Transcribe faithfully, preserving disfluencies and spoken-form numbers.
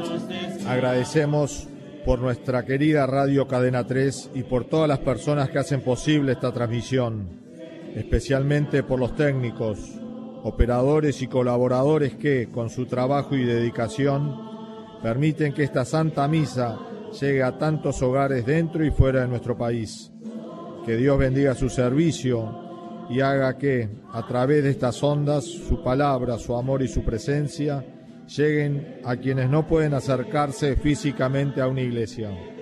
Agradecemos por nuestra querida Radio Cadena tres y por todas las personas que hacen posible esta transmisión, especialmente por los técnicos, operadores y colaboradores que, con su trabajo y dedicación, permiten que esta Santa Misa llegue a tantos hogares dentro y fuera de nuestro país. Que Dios bendiga su servicio y haga que, a través de estas ondas, su palabra, su amor y su presencia lleguen a quienes no pueden acercarse físicamente a una iglesia.